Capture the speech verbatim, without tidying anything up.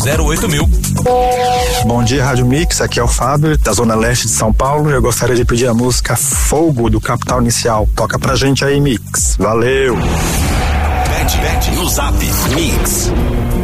zero oito mil. Bom dia, Rádio Mix, aqui é o Fábio, da Zona Leste de São Paulo. Eu gostaria de pedir a música Fogo, do Capital Inicial. Toca pra gente aí, Mix. Valeu! Bet, bet no Zap Mix.